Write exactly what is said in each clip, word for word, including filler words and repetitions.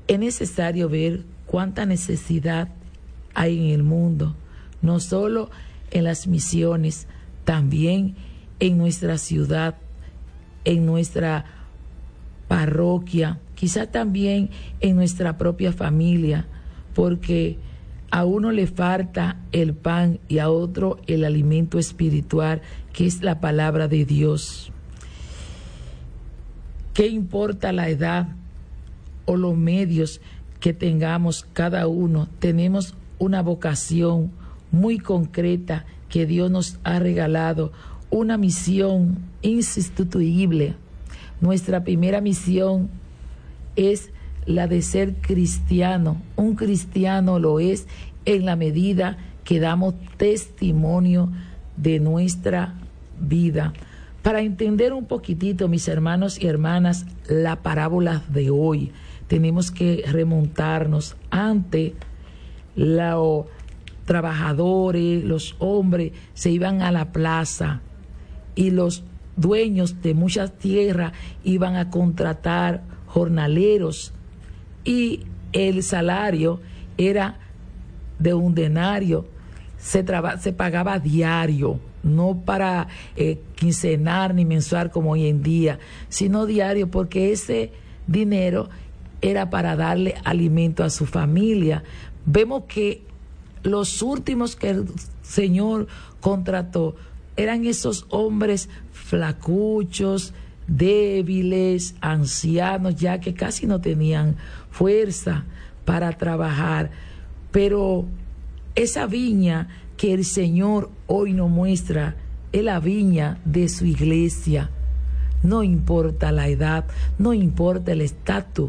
Es necesario ver cuánta necesidad hay en el mundo, no solo en las misiones, también en nuestra ciudad, en nuestra parroquia, quizá también en nuestra propia familia, porque a uno le falta el pan y a otro el alimento espiritual, que es la palabra de Dios. ¿Qué importa la edad o los medios que tengamos cada uno? Tenemos una vocación muy concreta que Dios nos ha regalado, una misión insustituible. Nuestra primera misión es la de ser cristiano. Un cristiano lo es en la medida que damos testimonio de nuestra vida. Para entender un poquitito, mis hermanos y hermanas, la parábola de hoy, tenemos que remontarnos ante los trabajadores, los hombres se iban a la plaza y los dueños de muchas tierras iban a contratar jornaleros y el salario era de un denario, se, traba, se pagaba diario, no para eh, quincenal ni mensual como hoy en día, sino diario, porque ese dinero era para darle alimento a su familia. Vemos que los últimos que el Señor contrató eran esos hombres flacuchos, débiles, ancianos, ya que casi no tenían fuerza para trabajar. Pero esa viña que el Señor hoy nos muestra es la viña de su iglesia. No importa la edad, no importa el estatus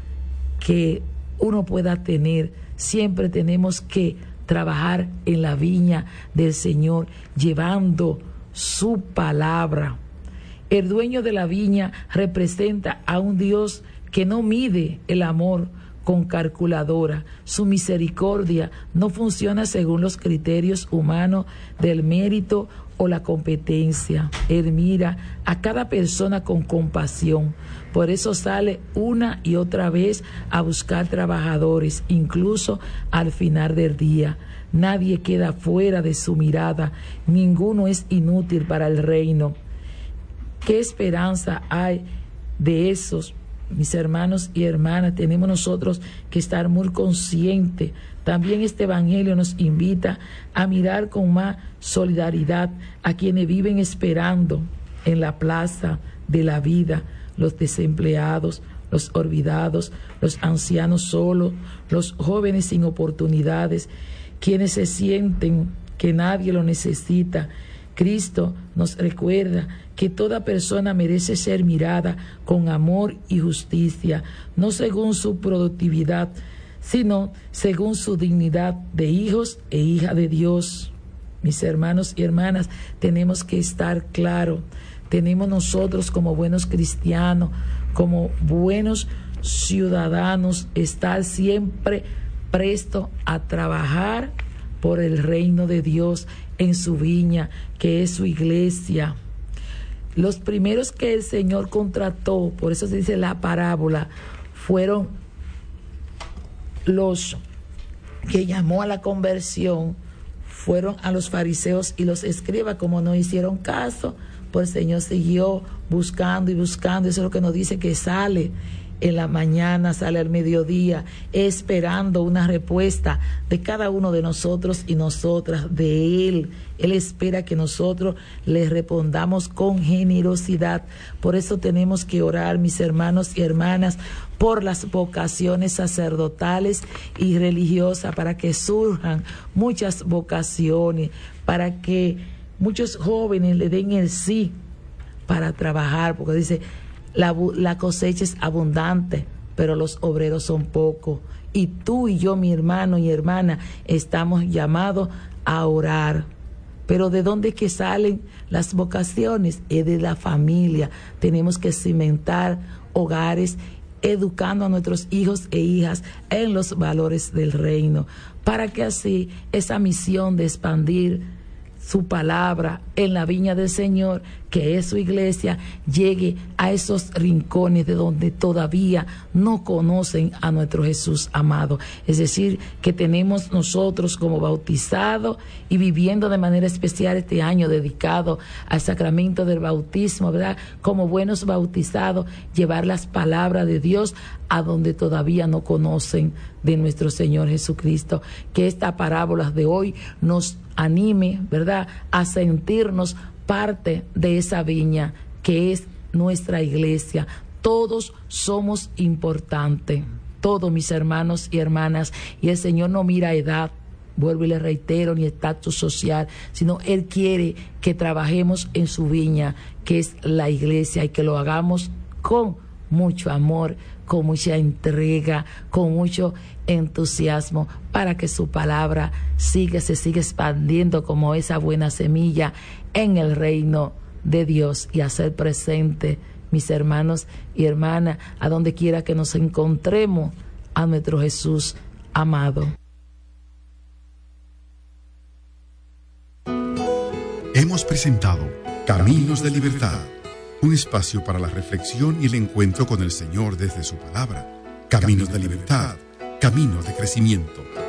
que uno pueda tener, siempre tenemos que trabajar en la viña del Señor, llevando su palabra. El dueño de la viña representa a un Dios que no mide el amor con calculadora. Su misericordia no funciona según los criterios humanos del mérito o la competencia. Él mira a cada persona con compasión. Por eso sale una y otra vez a buscar trabajadores, incluso al final del día. Nadie queda fuera de su mirada, ninguno es inútil para el reino. ¿Qué esperanza hay de esos? Mis hermanos y hermanas, tenemos nosotros que estar muy conscientes. También este evangelio nos invita a mirar con más solidaridad a quienes viven esperando en la plaza de la vida, los desempleados, los olvidados, los ancianos solos, los jóvenes sin oportunidades, quienes se sienten que nadie lo necesita. Cristo nos recuerda que toda persona merece ser mirada con amor y justicia, no según su productividad, sino según su dignidad de hijos e hijas de Dios. Mis hermanos y hermanas, tenemos que estar claros, tenemos nosotros como buenos cristianos, como buenos ciudadanos, estar siempre presto a trabajar por el reino de Dios en su viña, que es su iglesia. Los primeros que el Señor contrató, por eso se dice la parábola, fueron los que llamó a la conversión, fueron a los fariseos y los escribas. Como no hicieron caso, pues el Señor siguió buscando y buscando. Eso es lo que nos dice, que sale en la mañana, sale al mediodía, esperando una respuesta de cada uno de nosotros y nosotras, de Él. Él espera que nosotros le respondamos con generosidad. Por eso tenemos que orar, mis hermanos y hermanas, por las vocaciones sacerdotales y religiosas, para que surjan muchas vocaciones, para que muchos jóvenes le den el sí para trabajar, porque dice, La, la cosecha es abundante, pero los obreros son pocos. Y tú y yo, mi hermano y hermana, estamos llamados a orar. Pero ¿de dónde es que salen las vocaciones? Es de la familia. Tenemos que cimentar hogares, educando a nuestros hijos e hijas en los valores del reino, para que así esa misión de expandir su palabra en la viña del Señor, que es su iglesia, llegue a esos rincones de donde todavía no conocen a nuestro Jesús amado. Es decir, que tenemos nosotros como bautizados y viviendo de manera especial este año dedicado al sacramento del bautismo, ¿verdad? Como buenos bautizados, llevar las palabras de Dios a donde todavía no conocen de nuestro Señor Jesucristo. Que esta parábola de hoy nos anime, ¿verdad?, a sentirnos parte de esa viña que es nuestra iglesia. Todos somos importantes, todos mis hermanos y hermanas, y el Señor no mira edad, vuelvo y le reitero, ni estatus social, sino Él quiere que trabajemos en su viña, que es la iglesia, y que lo hagamos con mucho amor, con mucha entrega, con mucho entusiasmo, para que su palabra siga, se siga expandiendo como esa buena semilla en el reino de Dios, y hacer presente, mis hermanos y hermanas, a donde quiera que nos encontremos, a nuestro Jesús amado. Hemos presentado Caminos de Libertad, un espacio para la reflexión y el encuentro con el Señor desde su palabra. Caminos de Libertad, caminos de crecimiento.